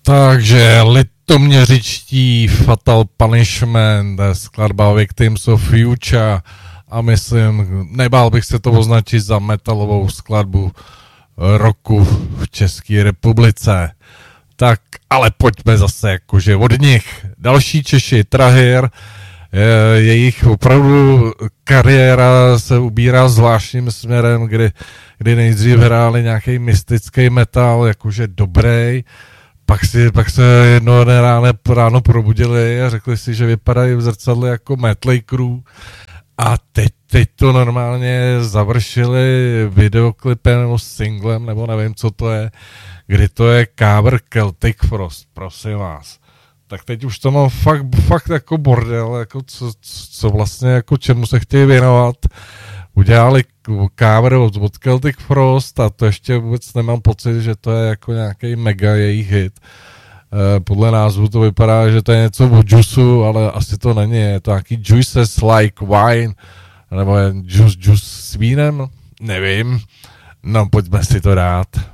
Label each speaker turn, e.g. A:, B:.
A: Takže litoměřičtí Fatal Punishment, skladba Victims of Future a myslím, nebál bych se to označit za metalovou skladbu roku v České republice. Tak ale pojďme zase jakože od nich. Další Češi, Trahir, jejich opravdu kariéra se ubírá zvláštním směrem, kdy nejdřív hráli nějaký mystický metal, jakože dobrý, pak se jedno ráno probudili a řekli si, že vypadají v zrcadle jako Mötley Crüe a teď to normálně završili videoklipem nebo singlem, nebo nevím, co to je, kdy to je cover Celtic Frost, prosím vás. Tak teď už to mám fakt jako bordel, jako co vlastně, jako čemu se chtějí věnovat. Udělali cover od Celtic Frost a to ještě vůbec nemám pocit, že to je jako nějaký mega jejich hit. Podle názvu to vypadá, že to je něco o juicu, ale asi to není. Je to nějaký juices like wine, nebo je juice s vínem, nevím. No, pojďme si to dát.